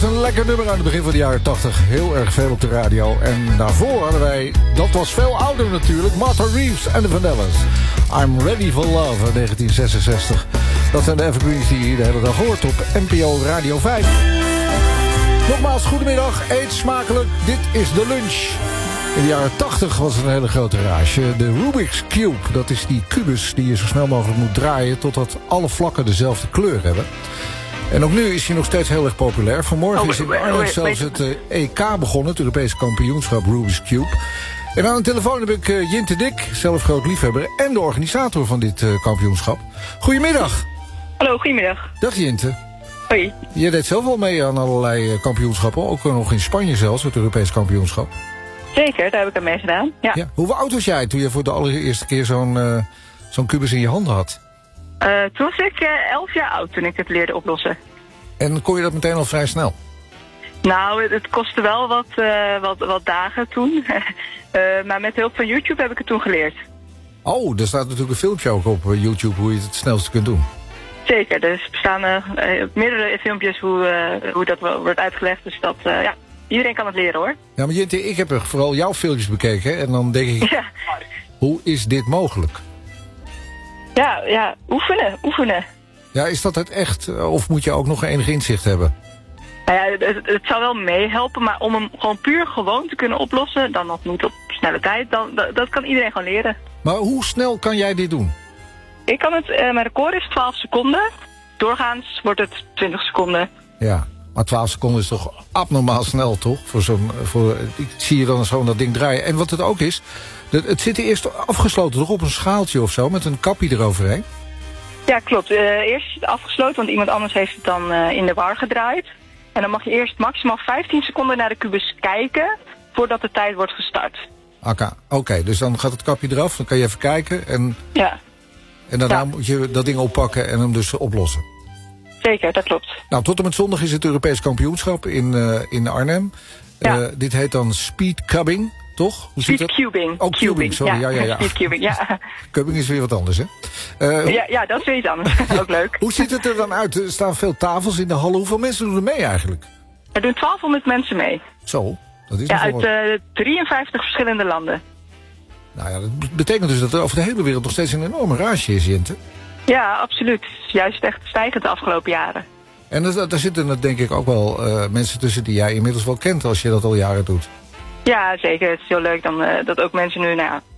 blijft een lekker nummer aan het begin van de jaren 80. Heel erg veel op de radio. En daarvoor hadden wij, dat was veel ouder natuurlijk, Martha Reeves en de Vandellas. I'm Ready for Love uit 1966. Dat zijn de evergreens die je de hele dag hoort op NPO Radio 5. Nogmaals, goedemiddag, eet smakelijk. Dit is de lunch. In de jaren 80 was het een hele grote rage. De Rubik's Cube, dat is die kubus die je zo snel mogelijk moet draaien totdat alle vlakken dezelfde kleur hebben. En ook nu is hij nog steeds heel erg populair. Vanmorgen is in Arnhem zelfs het EK begonnen, het Europese kampioenschap Rubik's Cube. En aan de telefoon heb ik Jinte Dik, zelf groot liefhebber en de organisator van dit kampioenschap. Goedemiddag. Hallo, goedemiddag. Dag Jinte. Hoi. Je deed zelf wel mee aan allerlei kampioenschappen, ook nog in Spanje zelfs, het Europees kampioenschap. Zeker, daar heb ik aan meegedaan. Ja. Hoe oud was jij toen je voor de allereerste keer zo'n kubus in je handen had? Toen was ik 11 jaar oud toen ik het leerde oplossen. En kon je dat meteen al vrij snel? Nou, het kostte wel wat dagen toen. Maar met hulp van YouTube heb ik het toen geleerd. Oh, er staat natuurlijk een filmpje ook op YouTube hoe je het snelste kunt doen. Zeker, dus er bestaan meerdere filmpjes hoe dat wordt uitgelegd. Dus dat, iedereen kan het leren hoor. Ja, maar Jinte, ik heb vooral jouw filmpjes bekeken. En dan denk ik, ja. Hoe is dit mogelijk? Ja, oefenen. Ja, is dat het echt? Of moet je ook nog enig inzicht hebben? Nou ja, het zou wel meehelpen, maar om hem gewoon te kunnen oplossen, dan nog niet op snelle tijd, dat kan iedereen gewoon leren. Maar hoe snel kan jij dit doen? Ik kan het, mijn record is 12 seconden. Doorgaans wordt het 20 seconden. Ja, maar 12 seconden is toch abnormaal snel, toch? Ik zie je dan zo dat ding draaien. En wat het ook is, het zit eerst afgesloten toch op een schaaltje of zo, met een kapje eroverheen? Ja, klopt. Eerst is het afgesloten, want iemand anders heeft het dan in de war gedraaid. En dan mag je eerst maximaal 15 seconden naar de kubus kijken, voordat de tijd wordt gestart. Oké, dus dan gaat het kapje eraf, dan kan je even kijken. En daarna moet je dat ding oppakken en hem dus oplossen. Zeker, dat klopt. Nou, tot en met zondag is het Europees kampioenschap in Arnhem. Ja. Dit heet dan speedcubbing, toch? Speedcubing. Oh, cubing, sorry. Ja. Speedcubing, ja. Cubbing is weer wat anders, hè? Ja, dat is weer iets anders. Ook leuk. Hoe ziet het er dan uit? Er staan veel tafels in de hallen. Hoeveel mensen doen er mee eigenlijk? Er doen 1200 mensen mee. Zo, dat is uit 53 verschillende landen. Nou ja, dat betekent dus dat er over de hele wereld nog steeds een enorme rage is, Jinte. Ja, absoluut. Juist echt stijgend de afgelopen jaren. En daar zitten er denk ik ook wel mensen tussen die jij inmiddels wel kent als je dat al jaren doet. Ja, zeker. Het is heel leuk dan, dat ook mensen nu